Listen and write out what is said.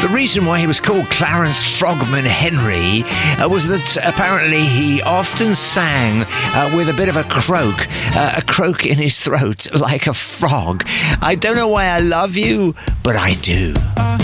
reason why he was called Clarence Frogman Henry was that apparently he often sang with a bit of a croak in his throat like a frog. I don't know why I love you, but I do.